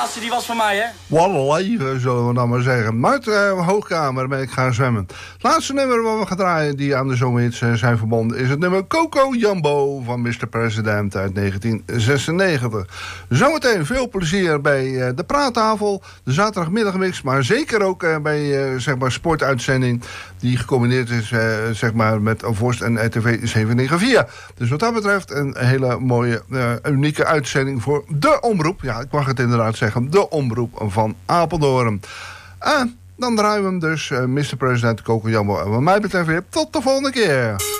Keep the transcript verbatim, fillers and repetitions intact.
laatste die was van mij, hè? Wat een leven, zullen we dan maar zeggen. Maar het uh, Hoogkamer ben ik gaan zwemmen. Het laatste nummer wat we gaan draaien die aan de zomerhits uh, zijn verbonden is het nummer Coco Jumbo van mister President uit negentien zesennegentig. Zometeen veel plezier bij uh, de praattafel, de zaterdagmiddagmix, maar zeker ook uh, bij uh, zeg maar sportuitzending die gecombineerd is uh, zeg maar met Vorst en R T V zevenhonderdvier. Dus wat dat betreft een hele mooie, uh, unieke uitzending voor de omroep. Ja, ik mag het inderdaad zeggen, de omroep van Apeldoorn. En dan draaien we hem dus, uh, mister President Coco Jumbo. En wat mij betreft weer tot de volgende keer.